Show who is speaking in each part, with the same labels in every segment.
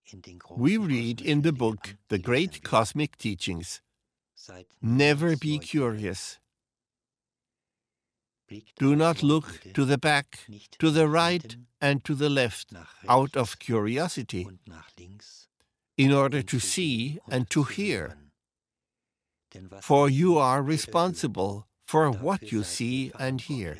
Speaker 1: We read in the book The Great Cosmic Teachings, never be curious. Do not look to the back, to the right, and to the left out of curiosity, in order to see and to hear. For you are responsible for what you see and hear.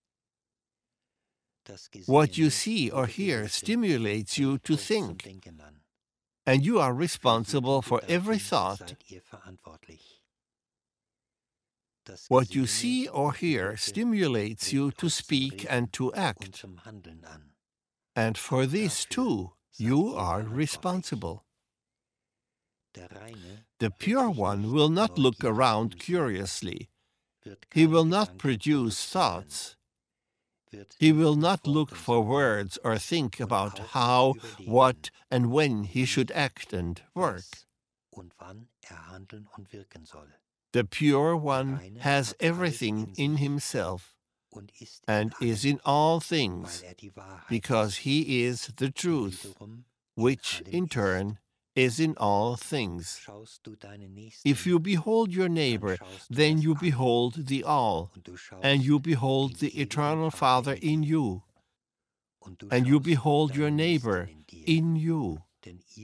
Speaker 1: What you see or hear stimulates you to think, and you are responsible for every thought. What you see or hear stimulates you to speak and to act, and for this too you are responsible. The Pure One will not look around curiously. He will not produce thoughts. He will not look for words or think about how, what, and when he should act and work. The Pure One has everything in himself and is in all things, because he is the truth, which in turn is in all things. If you behold your neighbor, then you behold the All, and you behold the Eternal Father in you, and you behold your neighbor in you.